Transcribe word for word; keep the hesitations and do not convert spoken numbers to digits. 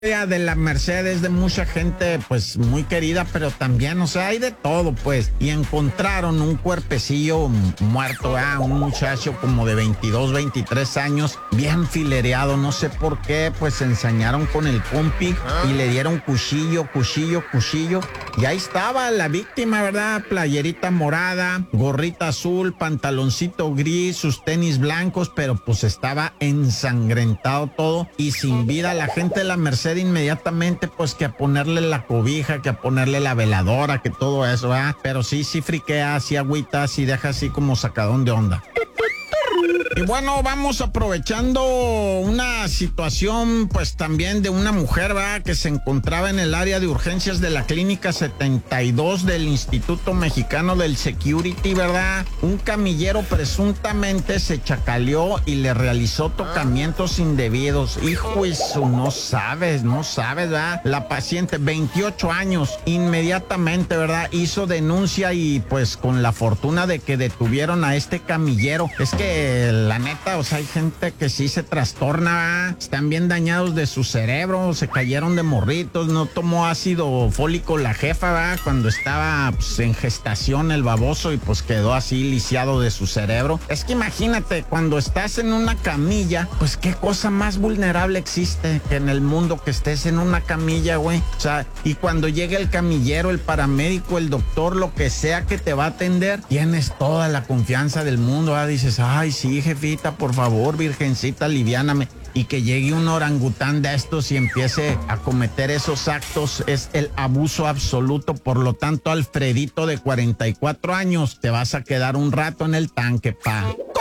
De la Mercedes, de mucha gente pues muy querida, pero también, o sea, hay de todo pues. Y encontraron un cuerpecillo muerto, ah, un muchacho como de veintidós, veintitrés años, bien filereado, no sé por qué, pues se ensañaron con el compi y le dieron cuchillo, cuchillo, cuchillo. Y ahí estaba la víctima, ¿verdad? Playerita morada, gorrita azul, pantaloncito gris, sus tenis blancos, pero pues estaba ensangrentado todo y sin vida. La gente de la Mercedes inmediatamente pues que a ponerle la cobija, que a ponerle la veladora, que todo eso, ¿verdad? Pero sí, sí friquea, sí agüita, sí deja así como sacadón de onda. Y bueno, vamos aprovechando una situación pues también de una mujer, ¿verdad?, que se encontraba en el área de urgencias de la clínica setenta y dos del Instituto Mexicano del Security, ¿verdad? Un camillero presuntamente se chacaleó y le realizó tocamientos indebidos. Hijo eso, no sabes, no sabes, ¿verdad? La paciente, veintiocho años, inmediatamente, ¿verdad?, hizo denuncia y pues con la fortuna de que detuvieron a este camillero. Es que la neta, o sea, hay gente que sí se trastorna, ¿verdad? Están bien dañados de su cerebro, se cayeron de morritos, no tomó ácido fólico la jefa, ¿verdad?, cuando estaba pues, en gestación el baboso y pues quedó así lisiado de su cerebro. Es que imagínate, cuando estás en una camilla, pues qué cosa más vulnerable existe que en el mundo que estés en una camilla, güey. O sea, y cuando llegue el camillero, el paramédico, el doctor, lo que sea que te va a atender, tienes toda la confianza del mundo, ¿verdad? Dices, ay, sí, jefita, por favor, virgencita, aliviáname. Y que llegue un orangután de estos y empiece a cometer esos actos es el abuso absoluto. Por lo tanto, Alfredito de cuarenta y cuatro años, te vas a quedar un rato en el tanque, pa.